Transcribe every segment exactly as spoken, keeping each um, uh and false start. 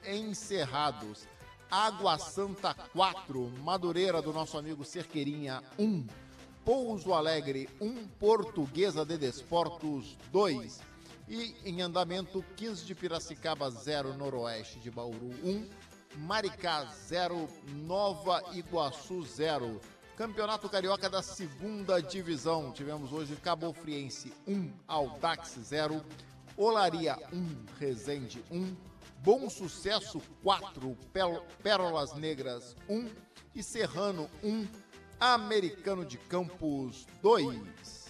encerrados. Água Santa quatro, Madureira do nosso amigo Cerqueirinha um, Pouso Alegre um, Portuguesa de Desportos dois. E em andamento, quinze de Piracicaba zero, Noroeste de Bauru um, Maricá zero, Nova Iguaçu zero. Campeonato Carioca da segunda divisão. Tivemos hoje Cabo Friense um, Audax zero, Olaria um, Resende um, Bom Sucesso quatro, Pérolas Negras um e Serrano um, Americano de Campos dois.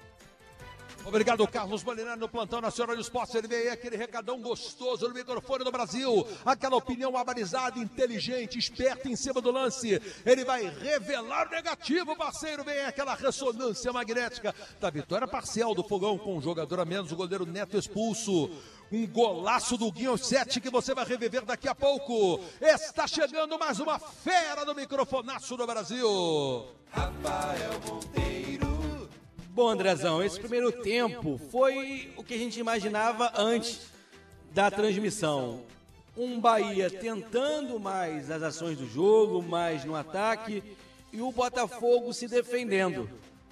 Obrigado, Carlos Molinari, no Plantão Nacional de Esportes. Ele veio aí, aquele recadão gostoso no microfone do Brasil. Aquela opinião abalizada, inteligente, esperta em cima do lance. Ele vai revelar o negativo, parceiro. Vem aí aquela ressonância magnética da vitória parcial do Fogão com um jogador a menos, o goleiro Neto expulso. Um golaço do Guinho sete que você vai reviver daqui a pouco. Está chegando mais uma fera do microfonaço do Brasil. Rafael Monteiro. Bom, Andrezão, esse primeiro tempo foi o que a gente imaginava antes da transmissão. Um Bahia tentando mais as ações do jogo, mais no ataque, e o Botafogo se defendendo.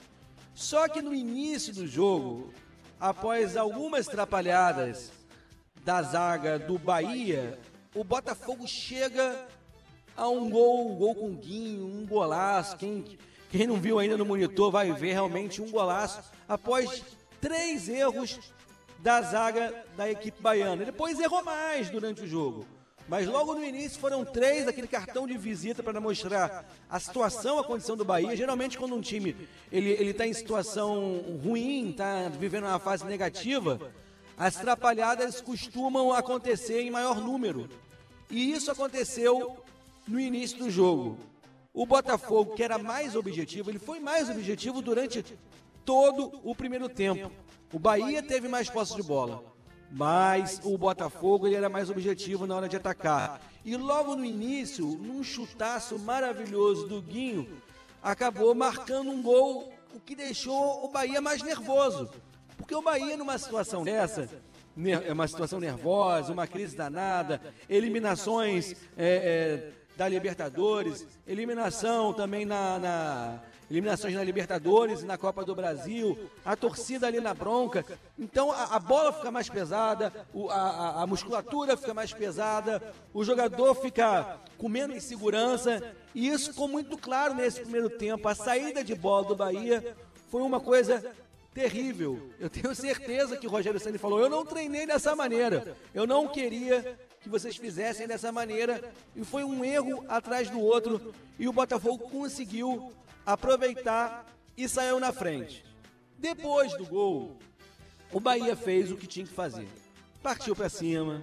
Só que no início do jogo, após algumas atrapalhadas da zaga do Bahia, o Botafogo chega a um gol, um gol com o Guinho, um golaço. Quem... Quem não viu ainda no monitor vai ver realmente um golaço após três erros da zaga da equipe baiana. Depois errou mais durante o jogo. Mas logo no início foram três, aquele cartão de visita para mostrar a situação, a condição do Bahia. Geralmente quando um time ele ele está em situação ruim, está vivendo uma fase negativa, as atrapalhadas costumam acontecer em maior número. E isso aconteceu no início do jogo. O Botafogo, que era mais objetivo, ele foi mais objetivo durante todo o primeiro tempo. O Bahia teve mais posse de bola, mas o Botafogo ele era mais objetivo na hora de atacar. E logo no início, num chutaço maravilhoso do Guinho, acabou marcando um gol, o que deixou o Bahia mais nervoso. Porque o Bahia, numa situação dessa, é uma situação nervosa, uma crise danada, eliminações... É, é, da Libertadores, eliminação também na, na eliminações na Libertadores e na Copa do Brasil, a torcida ali na bronca. Então a, a bola fica mais pesada, o, a, a musculatura fica mais pesada, o jogador fica com menos insegurança, e isso ficou muito claro nesse primeiro tempo. A saída de bola do Bahia foi uma coisa terrível. Eu tenho certeza que o Rogério Ceni falou, eu não treinei dessa maneira, eu não queria que vocês fizessem dessa maneira, e foi um erro atrás do outro, e o Botafogo conseguiu aproveitar e saiu na frente. Depois do gol, o Bahia fez o que tinha que fazer, partiu para cima,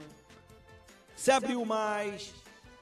se abriu mais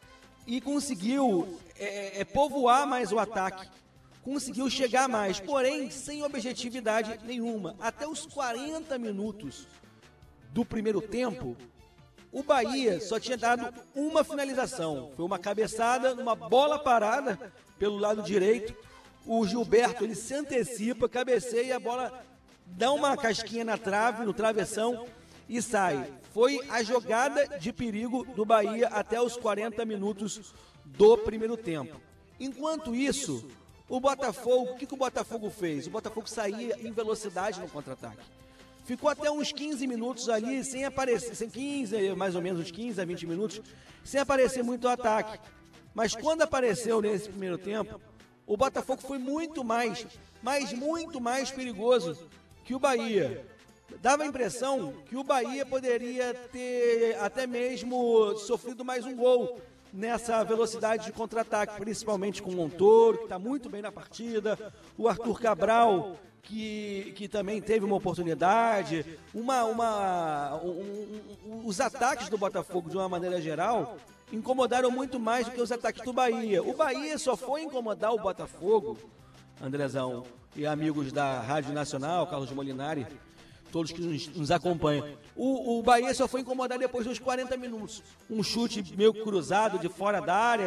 e conseguiu é, é, povoar mais o ataque, conseguiu chegar mais, porém sem objetividade nenhuma. Até os quarenta minutos do primeiro tempo, o Bahia só tinha dado uma finalização. Foi uma cabeçada, uma bola parada pelo lado direito. O Gilberto ele se antecipa, cabeceia e a bola dá uma casquinha na trave, no travessão e sai. Foi a jogada de perigo do Bahia até os quarenta minutos do primeiro tempo. Enquanto isso, o Botafogo, o que, que o Botafogo fez? O Botafogo saía em velocidade no contra-ataque. Ficou até uns quinze minutos ali, sem aparecer, sem quinze, mais ou menos uns quinze a vinte minutos, sem aparecer muito o ataque. Mas quando apareceu nesse primeiro tempo, o Botafogo foi muito mais, mas muito mais perigoso que o Bahia. Dava a impressão que o Bahia poderia ter até mesmo sofrido mais um gol nessa velocidade de contra-ataque, principalmente com o Montoro, que está muito bem na partida, o Arthur Cabral, que, que também teve uma oportunidade, uma, uma, um, um, os ataques do Botafogo, de uma maneira geral, incomodaram muito mais do que os ataques do Bahia. O Bahia só foi incomodar o Botafogo, Andrezão e amigos da Rádio Nacional, Carlos Molinari, todos que nos, nos acompanham. O, o Bahia só foi incomodar depois dos quarenta minutos. Um chute meio cruzado de fora da área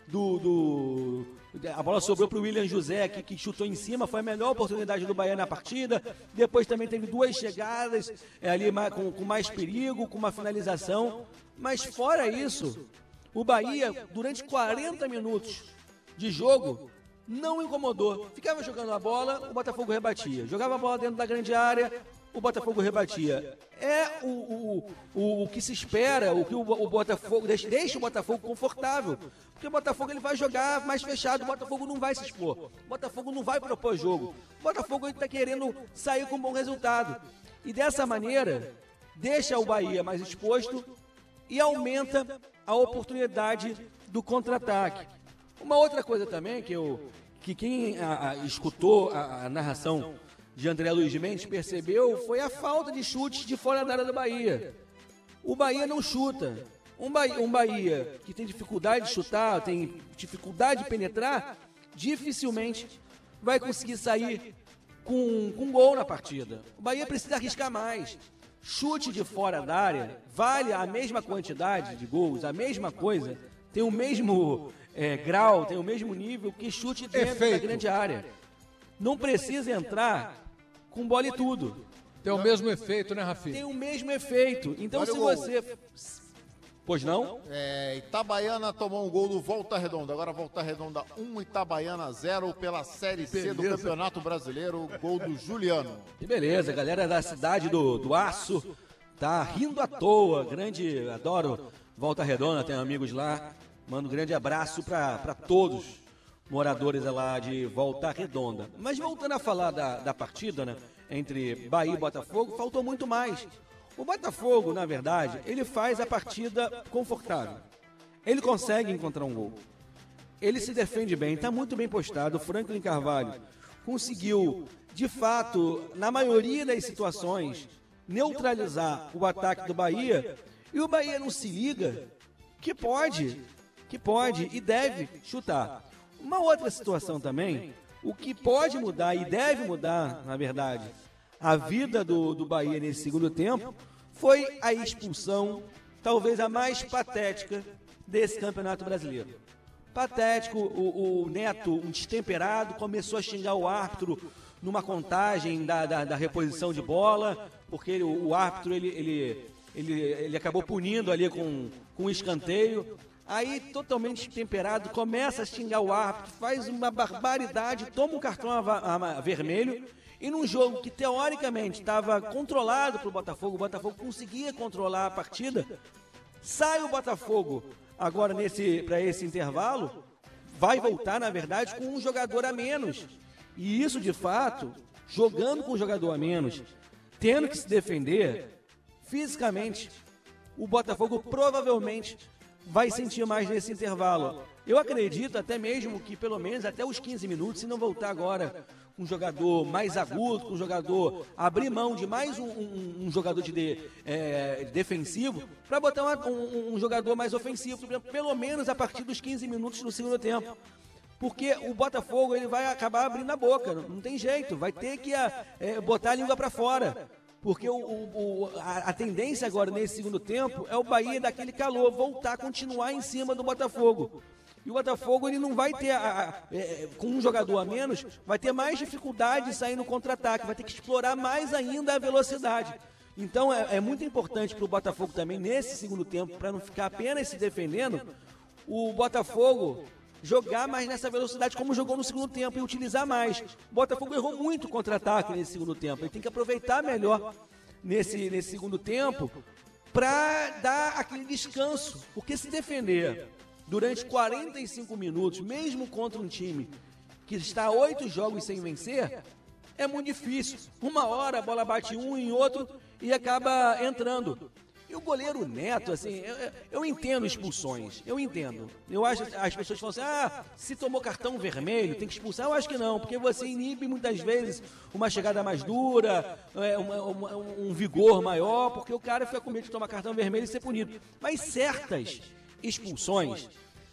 do, do a bola sobrou para o William José aqui, que chutou em cima, foi a melhor oportunidade do Bahia na partida. Depois também teve duas chegadas é, ali com, com mais perigo, com uma finalização. Mas fora isso, o Bahia, durante quarenta minutos de jogo, não incomodou. Ficava jogando a bola, o Botafogo rebatia. Jogava a bola dentro da grande área, o Botafogo rebatia. É o, o, o, o que se espera, o que o, o Botafogo deixa, deixa o Botafogo confortável. Porque o Botafogo ele vai jogar mais fechado, o Botafogo não vai se expor. O Botafogo não vai propor jogo. O Botafogo está querendo sair com um bom resultado. E dessa maneira, deixa o Bahia mais exposto e aumenta a oportunidade do contra-ataque. Uma outra coisa também que, eu, que quem a, a, escutou a, a narração de André Luiz Mendes percebeu foi a falta de chutes de fora da área do Bahia. O Bahia não chuta. Um Bahia, um Bahia que tem dificuldade de chutar, tem dificuldade de penetrar, dificilmente vai conseguir sair com, com gol na partida. O Bahia precisa arriscar mais. Chute de fora da área vale a mesma quantidade de gols, a mesma coisa, tem o mesmo é, grau, tem o mesmo nível que chute dentro Efeito. da grande área. Não precisa entrar com bola e tudo. Tem o mesmo efeito, né, Rafinha? Tem o mesmo efeito. Então, Olha se você... Pois não? É, Itabaiana tomou um gol do Volta Redonda. Agora Volta Redonda um, Itabaiana zero pela Série C beleza. do Campeonato Brasileiro. Gol do Juliano. Que beleza, galera da cidade do, do Aço tá rindo à toa. Grande, adoro Volta Redonda, tenho amigos lá. Mando um grande abraço para todos moradores lá de Volta Redonda. Mas voltando a falar da, da partida, né, entre Bahia e Botafogo, faltou muito mais. O Botafogo, na verdade, ele faz a partida confortável. Ele consegue encontrar um gol. Ele se defende bem, está muito bem postado. O Franklin Carvalho conseguiu, de fato, na maioria das situações, neutralizar o ataque do Bahia. E o Bahia não se liga que pode, que pode e deve chutar. Uma outra situação também, o que pode mudar e deve mudar, na verdade, a vida do, do Bahia nesse segundo tempo foi a expulsão, talvez a mais patética desse Campeonato Brasileiro. Patético, o, o Neto, um destemperado, começou a xingar o árbitro numa contagem da, da, da reposição de bola, porque ele, o, o árbitro ele, ele, ele, ele acabou punindo ali com, com um escanteio. Aí, totalmente destemperado, começa a xingar o árbitro, faz uma barbaridade, toma um cartão a, a, a vermelho. E num jogo que, teoricamente, estava controlado para o Botafogo, o Botafogo conseguia controlar a partida, sai o Botafogo agora para esse intervalo, vai voltar, na verdade, com um jogador a menos. E isso, de fato, jogando com um jogador a menos, tendo que se defender, fisicamente, o Botafogo provavelmente vai sentir mais nesse intervalo. Eu acredito até mesmo que pelo menos até os quinze minutos, se não voltar agora com um jogador mais agudo, com um jogador abrir mão de mais um, um, um jogador de, de é, defensivo, para botar uma, um, um jogador mais ofensivo, pelo menos a partir dos quinze minutos do segundo tempo. Porque o Botafogo ele vai acabar abrindo a boca, não tem jeito, vai ter que é, botar a língua para fora. Porque o, o, a, a tendência agora nesse segundo tempo é o Bahia daquele calor, voltar, continuar em cima do Botafogo. E o Botafogo ele não vai ter, a, a, é, com um jogador a menos, vai ter mais dificuldade de sair no contra-ataque, vai ter que explorar mais ainda a velocidade. Então é, é muito importante para o Botafogo também, nesse segundo tempo, para não ficar apenas se defendendo, o Botafogo jogar mais nessa velocidade como jogou no segundo tempo e utilizar mais. O Botafogo errou muito contra-ataque nesse segundo tempo, ele tem que aproveitar melhor nesse, nesse segundo tempo para dar aquele descanso, porque se defender durante quarenta e cinco minutos, mesmo contra um time que está oito jogos sem vencer, é muito difícil. Uma hora a bola bate um em outro e acaba entrando. E o goleiro Neto, assim, eu, eu entendo expulsões, eu entendo. Eu acho as pessoas falam assim, ah, se tomou cartão vermelho, tem que expulsar. Eu acho que não, porque você inibe muitas vezes uma chegada mais dura, é, uma, uma, um vigor maior, porque o cara fica com medo de tomar cartão vermelho e ser punido. Mas certas expulsões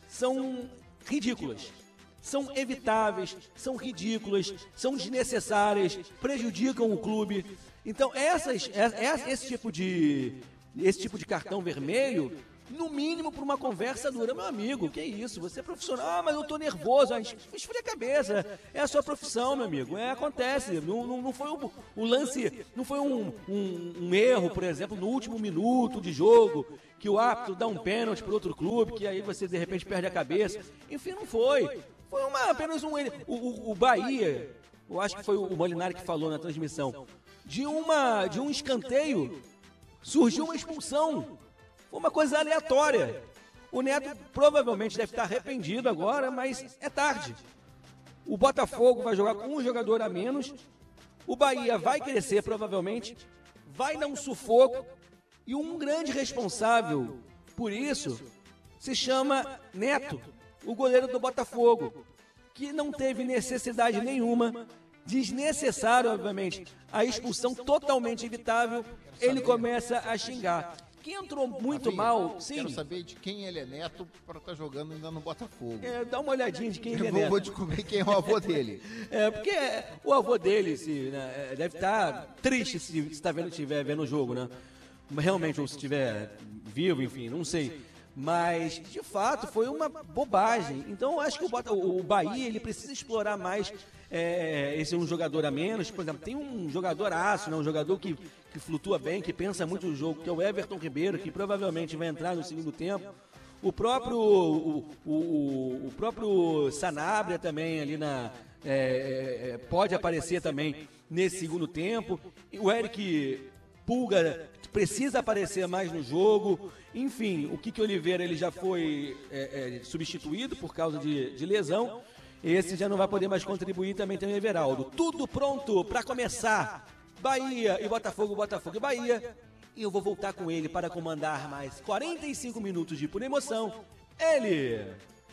são ridículas, são evitáveis, são ridículas, são desnecessárias, prejudicam o clube. Então, essas, esse tipo de... esse tipo de cartão vermelho no mínimo por uma conversa dura. Meu amigo, que isso? Você é profissional, ah, mas eu tô nervoso. Ah, esfria a cabeça, é a sua profissão, meu amigo. É, acontece, não, não, não foi o, o lance, não foi um, um, um erro, por exemplo, no último minuto de jogo, que o árbitro dá um pênalti para outro clube, que aí você de repente perde a cabeça. Enfim, não foi. Foi uma, apenas um... O, o, o Bahia, eu acho que foi o Molinari que falou na transmissão, de, uma, de um escanteio, surgiu uma expulsão. Foi uma coisa aleatória. O Neto provavelmente deve estar arrependido agora, mas é tarde. O Botafogo vai jogar com um jogador a menos, o Bahia vai crescer provavelmente, vai dar um sufoco, e um grande responsável por isso se chama Neto, o goleiro do Botafogo, que não teve necessidade nenhuma, desnecessário, obviamente, a expulsão totalmente evitável, ele começa a xingar. Quem entrou muito Rafinha, mal, sim. Quero saber de quem ele é neto para estar jogando ainda no Botafogo. É, dá uma olhadinha de quem ele é Eu vou, neto. vou descobrir quem é o avô dele. É, porque o avô dele se, né, deve estar triste se está vendo, estiver vendo o jogo, né? Realmente, ou se estiver vivo, enfim, não sei. Mas, de fato, foi uma bobagem. Então, eu acho que o, Bota, o Bahia ele precisa explorar mais é, esse um jogador a menos. Por exemplo, tem um jogador aço, né, um jogador que, que flutua bem, que pensa muito no jogo, que é o Everton Ribeiro, que provavelmente vai entrar no segundo tempo. O próprio, o, o, o próprio Sanabria também ali na... É, é, pode aparecer também nesse segundo tempo. O Eric Pulga precisa aparecer mais no jogo. Enfim, o Kiki Oliveira ele já foi é, é, substituído por causa de, de lesão. Esse já não vai poder mais contribuir. Também tem o Everaldo. Tudo pronto para começar. Bahia e Botafogo, Botafogo e Bahia. E eu vou voltar com ele para comandar mais quarenta e cinco minutos de pura emoção. Ele...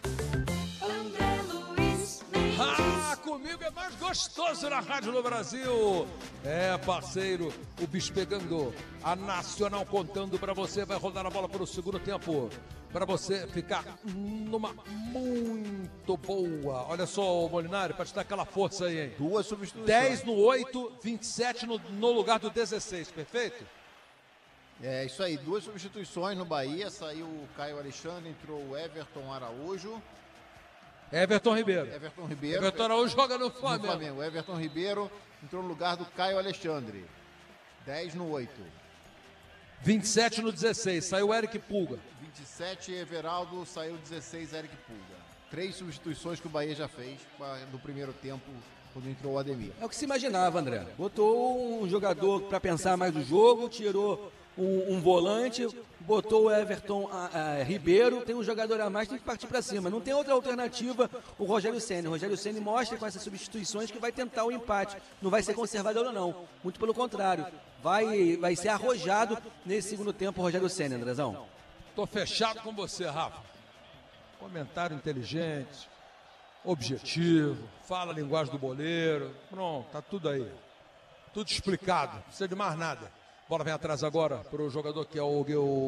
Ah, comigo é mais gostoso na Rádio no Brasil. É, parceiro, o bicho pegando, a Nacional contando pra você, vai rodar a bola para o segundo tempo, pra você ficar numa muito boa. Olha só o Molinari, pra te dar aquela força aí, hein? Duas substituições. dez no oito, vinte e sete no, no lugar do dezesseis, perfeito? É isso aí, duas substituições no Bahia, saiu o Caio Alexandre, entrou o Everton Araújo. Everton Ribeiro. Everton Ribeiro. Everton Araújo joga no Flamengo. No Flamengo. Everton Ribeiro entrou no lugar do Caio Alexandre. dez no oito. vinte e sete no dezesseis, saiu o Eric Pulga. vinte e sete, Everaldo, saiu dezesseis, Eric Pulga. Três substituições que o Bahia já fez no primeiro tempo, quando entrou o Ademir. É o que se imaginava, André. Botou um jogador para pensar mais do jogo, tirou um, um volante, botou o Everton a, a, Ribeiro, tem um jogador a mais, tem que partir para cima. Não tem outra alternativa, o Rogério Ceni. O Rogério Ceni mostra com essas substituições que vai tentar o empate. Não vai ser conservador ou não. Muito pelo contrário. Vai, vai ser arrojado nesse segundo tempo o Rogério Ceni, Andrezão. Tô fechado com você, Rafa. Comentário inteligente, objetivo, fala a linguagem do boleiro. Pronto, tá tudo aí. Tudo explicado, não precisa de mais nada. Bola vem atrás agora para o jogador que é o,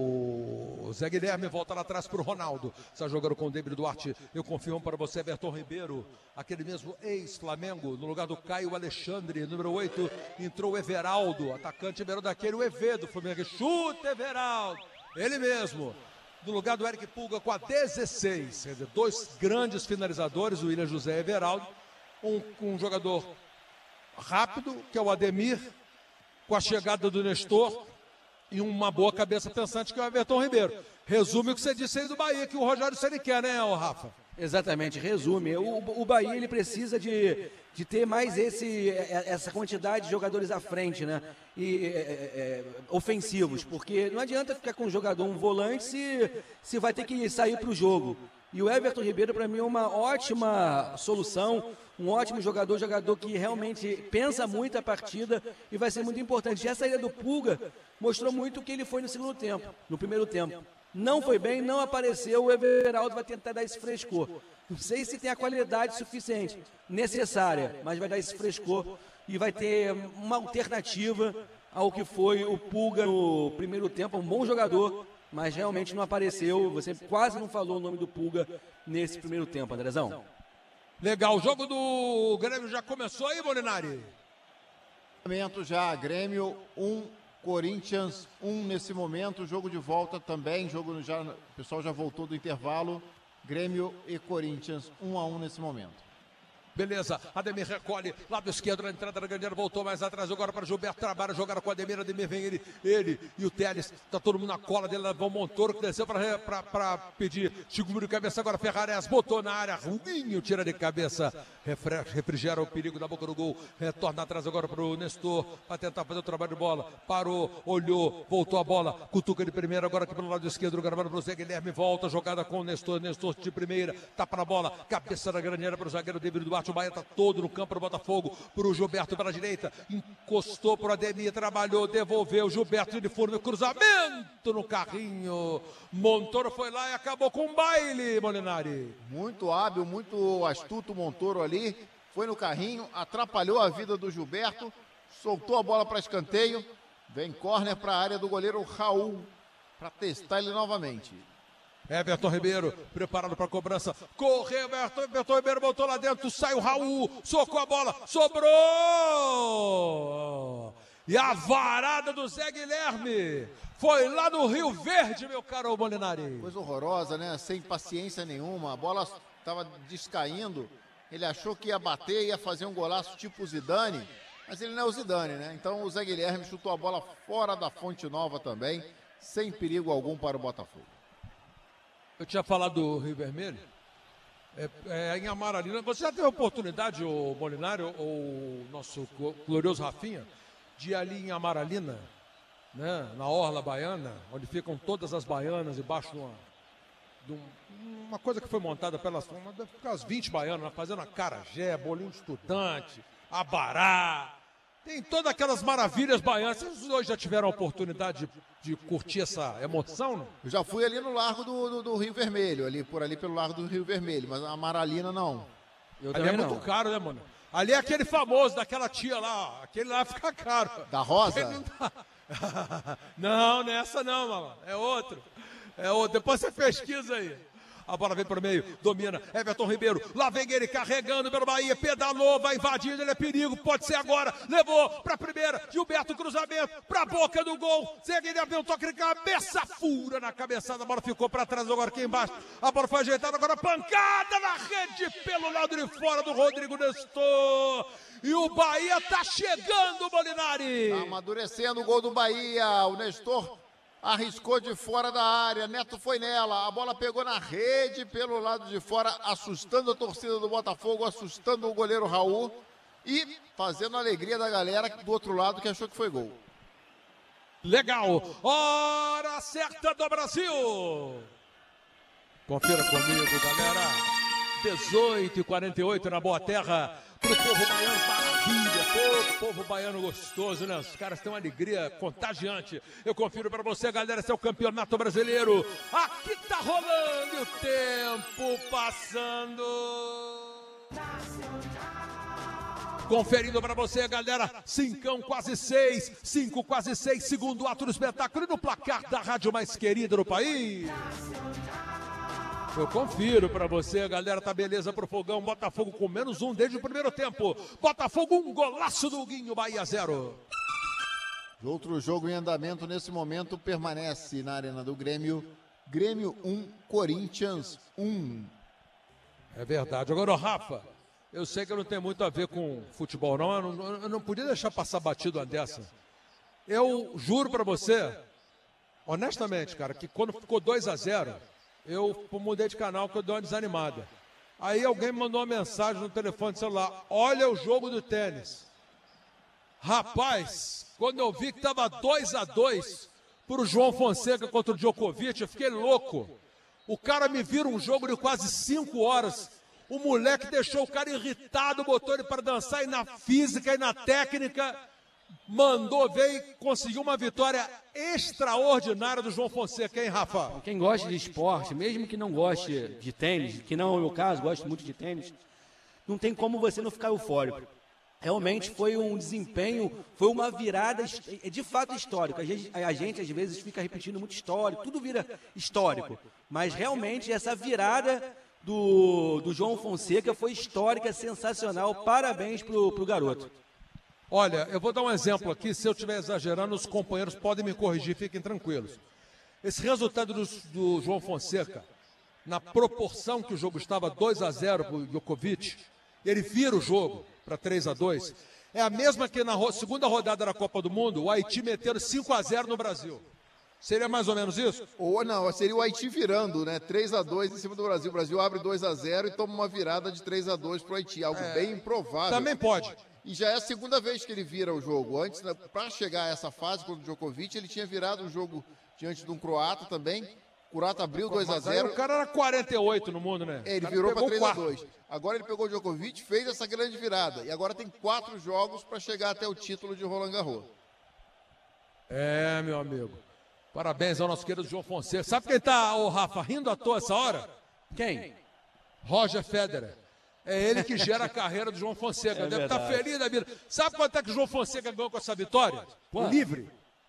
o Zé Guilherme, volta lá atrás para o Ronaldo. Está jogando com o David Duarte. Eu confirmo para você, Everton Ribeiro, aquele mesmo ex-Flamengo, no lugar do Caio Alexandre, número oito, entrou o Everaldo, atacante Everaldo daquele, o Evedo, Flamengo, chuta Everaldo, ele mesmo. No lugar do Eric Pulga com a dezesseis, quer dizer, dois grandes finalizadores, o William José e Everaldo, um, um jogador rápido, que é o Ademir, com a chegada do Nestor e uma boa cabeça pensante que é o Everton Ribeiro. Resume o que você disse aí do Bahia, que o Rogério Ceni quer, né, Rafa? Exatamente, resume. O, o Bahia ele precisa de, de ter mais esse, essa quantidade de jogadores à frente, né? E, é, é, ofensivos, porque não adianta ficar com um jogador, um volante, se, se vai ter que sair para o jogo. E o Everton Ribeiro, para mim, é uma ótima solução, um ótimo jogador, jogador que realmente pensa muito a partida e vai ser muito importante. E a saída do Pulga mostrou muito o que ele foi no segundo tempo, no primeiro tempo. Não foi bem, não apareceu, o Everaldo vai tentar dar esse frescor. Não sei se tem a qualidade suficiente, necessária, mas vai dar esse frescor e vai ter uma alternativa ao que foi o Pulga no primeiro tempo, um bom jogador, mas realmente não apareceu. Você quase não falou o nome do Pulga nesse primeiro tempo, Andrezão. Legal, o jogo do Grêmio já começou aí, Molinari? Já, Grêmio um, Corinthians um nesse momento, jogo de volta também, jogo já, o pessoal já voltou do intervalo, Grêmio e Corinthians um a um nesse momento. Beleza, Ademir recolhe, lado esquerdo na entrada da grande área, voltou mais atrás agora para Gilberto, trabalha, jogaram com o Ademir, Ademir vem ele, ele e o Teles, tá todo mundo na cola dele, levou o Montoro que desceu para pedir, seguro de cabeça agora, Ferrares, botou na área, Ruminho tira de cabeça, refre, refrigera o perigo da boca do gol, retorna atrás agora para o Nestor, para tentar fazer o trabalho de bola, parou, olhou, voltou a bola, cutuca de primeira, agora aqui pelo lado esquerdo, gravando para o Zé Guilherme, volta, jogada com o Nestor, Nestor de primeira, tapa na bola, cabeça da grande área para o zagueiro David Duarte, o Bahia está todo no campo do Botafogo, para o Gilberto pela direita, encostou para o Ademir, trabalhou, devolveu, Gilberto de fundo, cruzamento no carrinho, Montoro foi lá e acabou com o baile, Molinari. Muito hábil, muito astuto o Montoro ali, foi no carrinho, atrapalhou a vida do Gilberto, soltou a bola para escanteio, vem córner para a área do goleiro Raul, para testar ele novamente. Everton Ribeiro, preparado para a cobrança, correu, Everton, Everton Ribeiro botou lá dentro, sai o Raul, socou a bola, sobrou! E a varada do Zé Guilherme foi lá no Rio Verde, meu caro Molinari. Coisa horrorosa, né? Sem paciência nenhuma, a bola estava descaindo, ele achou que ia bater, ia fazer um golaço tipo Zidane, mas ele não é o Zidane, né? Então o Zé Guilherme chutou a bola fora da Fonte Nova também, sem perigo algum para o Botafogo. Eu tinha falado do Rio Vermelho, é, é, em Amaralina. Você já teve a oportunidade, o Molinari, ou o nosso glorioso Rafinha, de ir ali em Amaralina, né, na Orla Baiana, onde ficam todas as baianas debaixo de uma, de um, uma coisa que foi montada pelas umas vinte baianas, fazendo acarajé, bolinho de estudante, abará. Tem todas aquelas maravilhas baianas. Vocês dois já tiveram a oportunidade de, de curtir essa emoção, não? Eu já fui ali no Largo do, do, do Rio Vermelho, ali por ali pelo Largo do Rio Vermelho, mas a Amaralina não. Eu ali é não. muito caro, né, mano? Ali é aquele famoso daquela tia lá, ó. Aquele lá fica caro. Da Rosa? Não, tá... não, não é essa não, mano. É outro. É outro. Depois você pesquisa aí. A bola vem para o meio, domina, Everton Ribeiro, lá vem ele carregando pelo Bahia, pedalou, vai invadindo, ele é perigo, pode ser agora, levou para a primeira, Gilberto cruzamento, para a boca do gol, Zé Guilherme, um toque de cabeça, fura na cabeçada, a bola ficou para trás, agora aqui embaixo, a bola foi ajeitada, agora pancada na rede, pelo lado de fora do Rodrigo Nestor, e o Bahia tá chegando, Molinari. Tá amadurecendo o gol do Bahia, o Nestor arriscou de fora da área, Neto foi nela, a bola pegou na rede pelo lado de fora, assustando a torcida do Botafogo, assustando o goleiro Raul e fazendo a alegria da galera do outro lado que achou que foi gol. Legal, hora certa do Brasil. Confira comigo, galera. dezoito e quarenta e oito na Boa Terra, pro povo baiano, maravilha, povo, povo baiano gostoso, né? Os caras têm uma alegria contagiante. Eu confiro pra você, galera, esse é o Campeonato Brasileiro. Aqui tá rolando e o tempo passando. Conferindo pra você, galera, cincão quase seis, cinco quase seis, segundo ato do espetáculo e no placar da rádio mais querida do país. Eu confiro pra você, galera, tá beleza pro Fogão, Botafogo com menos um desde o primeiro tempo. Botafogo um, golaço do Guinho, Bahia zero. Outro jogo em andamento nesse momento permanece na Arena do Grêmio. Grêmio um, Corinthians um. É verdade. Agora, Rafa, eu sei que não tem muito a ver com futebol, não. Eu não, eu não podia deixar passar batido uma dessa. Eu juro pra você, honestamente, cara, que quando ficou dois a zero... eu mudei de canal porque eu dei uma desanimada. Aí alguém me mandou uma mensagem no telefone celular. Olha o jogo do tênis. Rapaz, quando eu vi que estava dois a dois para o João Fonseca contra o Djokovic, eu fiquei louco. O cara me vira um jogo de quase cinco horas. O moleque deixou o cara irritado, botou ele para dançar e na física e na técnica... mandou ver e conseguiu uma vitória extraordinária do João Fonseca, hein, Rafa? Quem gosta de esporte, mesmo que não goste de tênis, que não é o meu caso, gosto muito de tênis, não tem como você não ficar eufórico. Realmente foi um desempenho, foi uma virada, de fato histórica. A gente, a gente às vezes fica repetindo muito histórico, tudo vira histórico. Mas realmente essa virada do, do João Fonseca foi histórica, sensacional. Parabéns pro, pro garoto. Olha, eu vou dar um exemplo aqui, se eu estiver exagerando, os companheiros podem me corrigir, fiquem tranquilos. Esse resultado do, do João Fonseca, na proporção que o jogo estava dois a zero para o Djokovic, ele vira o jogo para três a dois, é a mesma que na ro- segunda rodada da Copa do Mundo, o Haiti metendo cinco a zero no Brasil. Seria mais ou menos isso? Ou não, seria o Haiti virando, né? três a dois em cima do Brasil. O Brasil abre dois a zero e toma uma virada de três a dois pro Haiti, algo é, bem improvável. Também pode. E já é a segunda vez que ele vira o jogo. Antes, para chegar a essa fase contra o Djokovic, ele tinha virado o jogo diante de um croata também. O croata abriu dois a zero. O cara era quarenta e oito no mundo, né? É, ele virou para três a dois. Agora ele pegou o Djokovic, fez essa grande virada. E agora tem quatro jogos para chegar até o título de Roland Garros. É, meu amigo. Parabéns ao nosso querido João Fonseca. Sabe quem tá, ô Rafa, rindo à toa essa hora? Quem? Roger Federer. É ele que gera a carreira do João Fonseca. É Deve estar feliz da vida. Sabe quanto é que o João Fonseca ganhou com essa vitória? Quanto? O livre.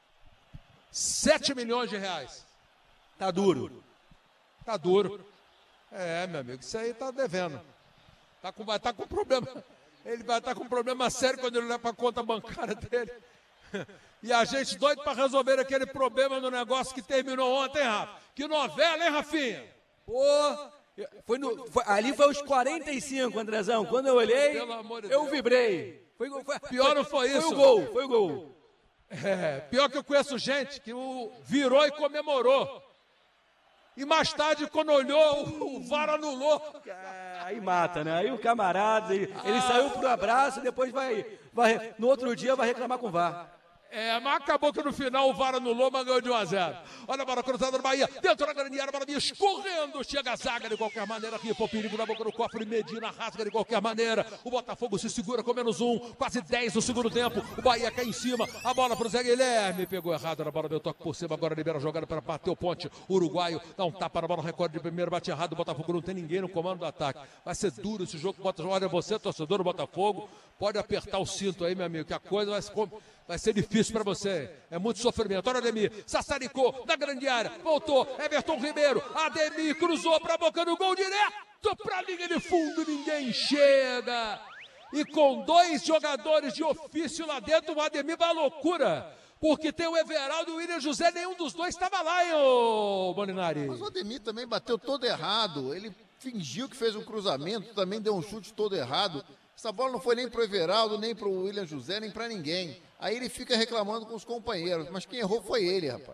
sete milhões de reais. Tá duro. Tá duro. É, meu amigo, isso aí tá devendo. Tá com, vai estar tá com problema. Ele vai estar tá com problema sério quando ele olhar para a conta bancária dele. E a gente doido para resolver aquele problema no negócio que terminou ontem, Rafa. Que novela, hein, Rafinha? Pô, foi no, foi, ali foi os quarenta e cinco, Andrezão. Quando eu olhei, Pelo amor de eu Deus. vibrei. Foi, foi, Pior não foi isso. Foi o gol, foi o gol. É, pior que eu conheço gente que o virou e comemorou. E mais tarde, quando olhou, o, o V A R anulou. Aí mata, né? Aí o camarada, ele, ele saiu pro abraço e depois vai, vai, no outro dia vai reclamar com o V A R. É, mas acabou que no final o V A R anulou, mas ganhou de um a zero. Olha a bola cruzada do Bahia, dentro da grande área, a bola vinha escorrendo, chega a zaga de qualquer maneira, rifa o perigo na boca do cofre, Medina rasga de qualquer maneira, o Botafogo se segura com menos um, quase dez no segundo tempo, o Bahia cai em cima, a bola pro Zé Guilherme, pegou errado na bola, deu toque por cima, agora libera a jogada para bater o ponte, o uruguaio dá um tapa na bola, recorde de primeiro, bate errado, o Botafogo não tem ninguém no comando do ataque, vai ser duro esse jogo, olha você, torcedor do Botafogo, pode apertar o cinto aí, meu amigo, que a coisa vai se... Vai ser difícil para você. É muito sofrimento. Olha o Ademir. Sassaricou na grande área. Voltou. Everton Ribeiro. Ademir cruzou para a boca do gol direto para a linha de fundo. Ninguém chega. E com dois jogadores de ofício lá dentro, o Ademir vai à loucura. Porque tem o Everaldo e o William José. Nenhum dos dois estava lá, hein, ô Molinari? Mas o Ademir também bateu todo errado. Ele fingiu que fez um cruzamento. Também deu um chute todo errado. Essa bola não foi nem pro Everaldo, nem pro William José, nem para ninguém. Aí ele fica reclamando com os companheiros, mas quem errou foi ele, rapaz.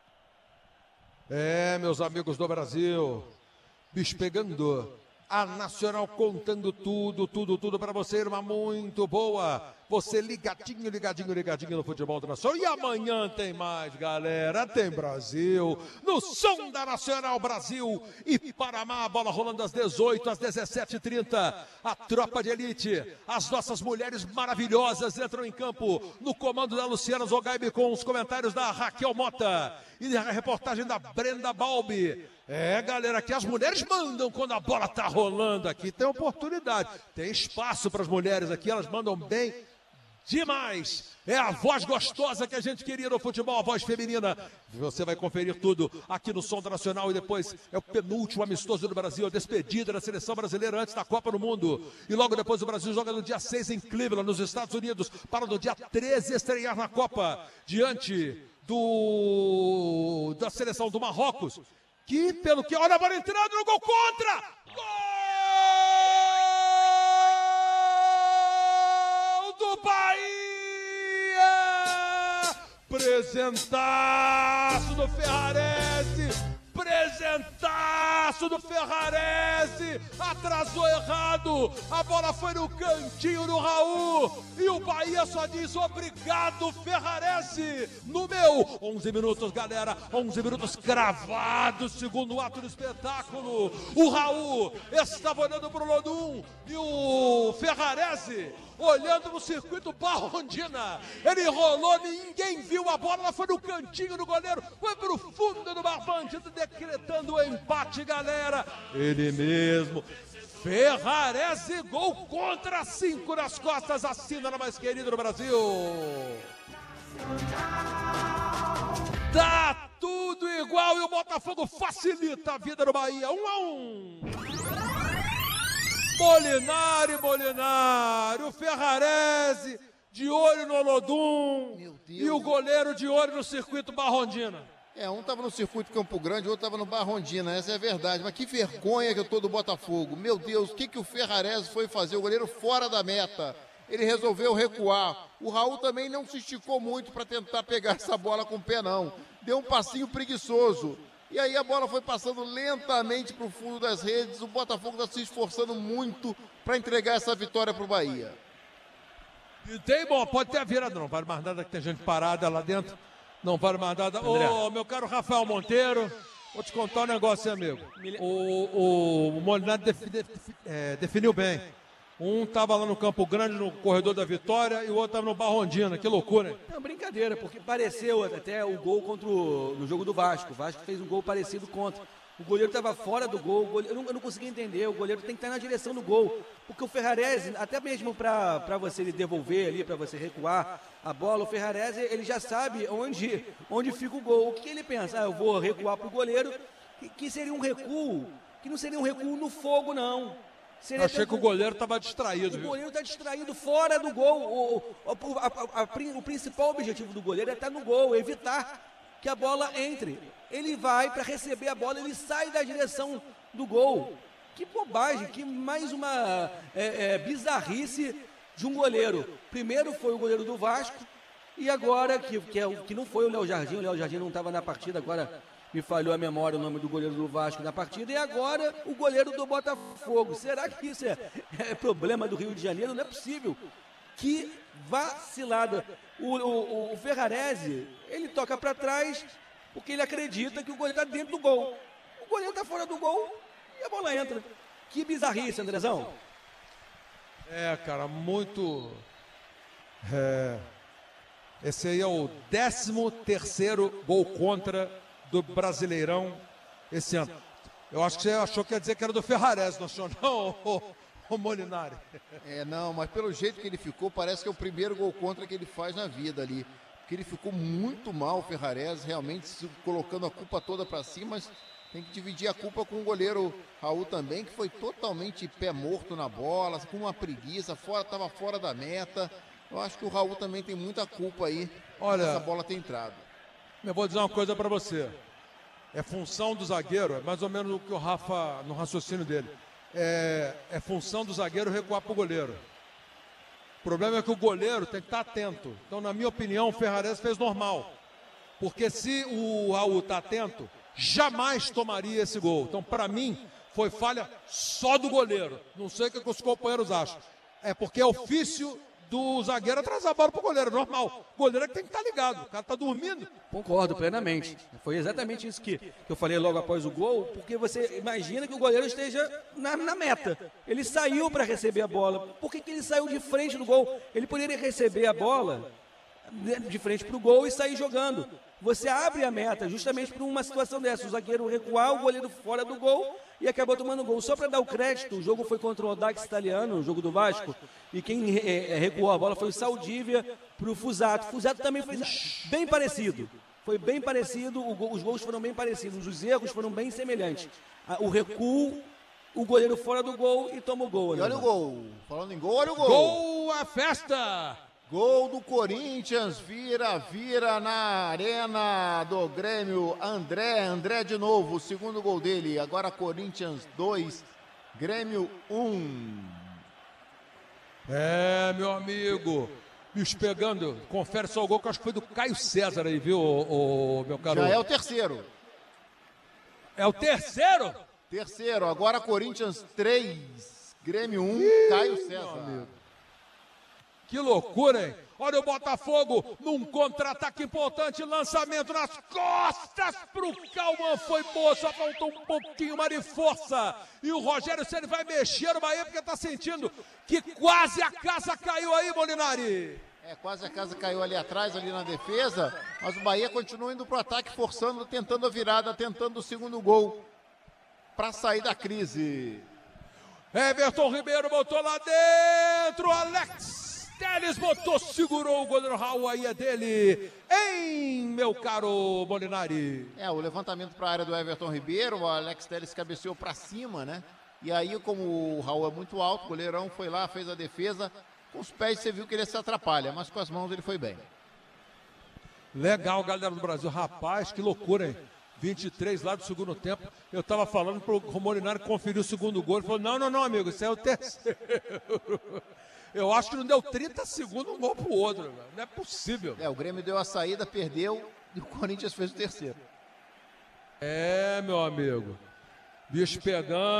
É, meus amigos do Brasil, bicho pegando, a Nacional contando tudo, tudo, tudo para você, uma muito boa. Você ligadinho, ligadinho, ligadinho no futebol do Nacional. E amanhã tem mais, galera. Tem Brasil. No som da Nacional Brasil e Panamá. A bola rolando às dezoito, às dezessete e trinta. A tropa de elite. As nossas mulheres maravilhosas entram em campo. No comando da Luciana Zogaibe com os comentários da Raquel Mota. E a reportagem da Brenda Balbi. É, galera, aqui as mulheres mandam quando a bola tá rolando aqui. Tem oportunidade. Tem espaço para as mulheres aqui. Elas mandam bem demais. É a voz gostosa que a gente queria no futebol, a voz feminina. Você vai conferir tudo aqui no Som da Nacional e depois é o penúltimo amistoso do Brasil, a despedida da seleção brasileira antes da Copa do Mundo. E logo depois o Brasil joga no dia seis em Cleveland, nos Estados Unidos, para no dia treze estrear na Copa, diante do da seleção do Marrocos, que pelo que... Olha a bola entrando no gol contra! Gol! Do Bahia! Presentaço do Ferrarese! Presentaço do Ferrarese! Atrasou errado! A bola foi no cantinho do Raul! E o Bahia só diz obrigado, Ferrarese! No meu! onze minutos, galera! onze minutos cravados, segundo ato do espetáculo! O Raul estava olhando para o Lodum e o Ferrarese olhando no circuito Barrondina. Ele rolou, ninguém viu a bola, ela foi no cantinho do goleiro, foi pro fundo do barbante, decretando o empate, galera. Ele mesmo, Ferrarese, gol contra, cinco nas costas, assina na mais querida do Brasil. Tá tudo igual e o Botafogo facilita a vida do Bahia, um a um. Molinari, Molinari, o Ferrarese de olho no Olodum Meu Deus. e o goleiro de olho no circuito Barrondina. É, um estava no circuito Campo Grande, o outro estava no Barrondina, essa é a verdade. Mas que vergonha que eu tô do Botafogo. Meu Deus, o que, que o Ferrarese foi fazer? O goleiro fora da meta. Ele resolveu recuar. O Raul também não se esticou muito para tentar pegar essa bola com o pé, não. Deu um passinho preguiçoso. E aí a bola foi passando lentamente para o fundo das redes. O Botafogo está se esforçando muito para entregar essa vitória para o Bahia. E tem, bom, pode ter a virada, não vale mais nada que tem gente parada lá dentro. Não vale mais nada. Ô, meu caro Rafael Monteiro, vou te contar um negócio, amigo. O, o, o Molinari defi, defi, é, definiu bem. Um estava lá no Campo Grande, no corredor da Vitória, e o outro estava no Barrondina. Que loucura, hein? É uma brincadeira, porque pareceu até o gol contra o, no jogo do Vasco. O Vasco fez um gol parecido contra. O goleiro estava fora do gol, goleiro, eu, não, eu não consegui entender, o goleiro tem que estar na direção do gol. Porque o Ferrarese, até mesmo para você devolver ali, para você recuar a bola, o Ferrarese, ele já sabe onde, onde fica o gol. O que ele pensa? Ah, eu vou recuar para o goleiro, que, que seria um recuo, que não seria um recuo no fogo, não. Eu achei que o goleiro estava distraído. O goleiro está distraído fora do gol. O, o, a, a, a, o principal objetivo do goleiro é estar no gol, evitar que a bola entre. Ele vai para receber a bola, ele sai da direção do gol. Que bobagem, que mais uma é, é, bizarrice de um goleiro. Primeiro foi o goleiro do Vasco, e agora, que, que, é, que não foi o Léo Jardim, o Léo Jardim não estava na partida, agora me falhou a memória o nome do goleiro do Vasco na partida, e agora o goleiro do Botafogo. Será que isso é, é problema do Rio de Janeiro? Não é possível. Que vacilada. O, o, o Ferrarese, ele toca para trás porque ele acredita que o goleiro está dentro do gol. O goleiro está fora do gol e a bola entra. Que bizarrice, Andrezão. É, cara, muito... É... Esse aí é o décimo terceiro gol contra do Brasileirão esse ano. Eu acho que você achou que ia dizer que era do Ferrarese, não achou não, o, o Molinari? É, não, mas pelo jeito que ele ficou, parece que é o primeiro gol contra que ele faz na vida ali. Porque ele ficou muito mal, o Ferrarese, realmente se colocando a culpa toda para cima, mas tem que dividir a culpa com o goleiro Raul também, que foi totalmente pé morto na bola, com uma preguiça, fora, estava fora da meta. Eu acho que o Raul também tem muita culpa aí, olha, essa bola ter entrado. Eu vou dizer uma coisa para você. É função do zagueiro, é mais ou menos o que o Rafa, no raciocínio dele, é, é função do zagueiro recuar para o goleiro. O problema é que o goleiro tem que estar atento. Então, na minha opinião, o Ferrarese fez normal. Porque se o Raul está atento, jamais tomaria esse gol. Então, para mim, foi falha só do goleiro. Não sei o que os companheiros acham. É porque é ofício do zagueiro atrasar a bola pro goleiro, normal. O goleiro é que tem que estar ligado, o cara tá dormindo. Concordo plenamente. Foi exatamente isso que, que eu falei logo após o gol, porque você imagina que o goleiro esteja na, na meta. Ele saiu para receber a bola. Por que, que ele saiu de frente do gol? Ele poderia receber a bola de frente para o gol e sair jogando. Você abre a meta justamente por uma situação dessa. O zagueiro recuar, o goleiro fora do gol e acabou tomando gol. Só para dar o crédito, o jogo foi contra o Audax Italiano, o jogo do Vasco, e quem é, recuou a bola foi o Saldívia para o Fusato. O Fusato também foi bem parecido. Foi bem parecido, o, os gols foram bem parecidos, os erros foram bem semelhantes. O recuo, o goleiro fora do gol e toma o gol. E né? olha o gol. Falando em gol, olha o gol. Gol a festa! Gol do Corinthians, vira, vira na arena do Grêmio, André, André de novo, o segundo gol dele, agora Corinthians dois, Grêmio um. É, meu amigo, bicho pegando, confere só o gol que eu acho que foi do Caio César aí, viu, o, o meu caro? Já é o terceiro. É o terceiro? Terceiro, agora Corinthians três, Grêmio um, Caio César. Que loucura, hein? Olha o Botafogo num contra-ataque importante, lançamento nas costas pro Cauã, foi boa, só faltou um pouquinho mais de força. E o Rogério Ceni vai mexer no Bahia porque tá sentindo que quase a casa caiu aí, Molinari. É, quase a casa caiu ali atrás, ali na defesa, mas o Bahia continua indo pro ataque, forçando, tentando a virada, tentando o segundo gol para sair da crise. Everton Ribeiro botou lá dentro, Alex Telles botou, segurou o goleiro Raul, aí é dele, hein, meu caro Molinari? É, o levantamento para a área do Everton Ribeiro, o Alex Telles cabeceou para cima, né? E aí, como o Raul é muito alto, o goleirão foi lá, fez a defesa, Com os pés você viu que ele se atrapalha, mas com as mãos ele foi bem. Legal, galera do Brasil. Rapaz, que loucura, hein? vinte e três lá do segundo tempo. Eu tava falando pro Molinari conferir o segundo gol. Ele falou, não, não, não, amigo, isso é o terceiro. Eu acho que não deu trinta segundos um gol pro outro, velho. Não é possível. É, o Grêmio deu a saída, perdeu e o Corinthians fez o terceiro. É, meu amigo. Bicho pegando.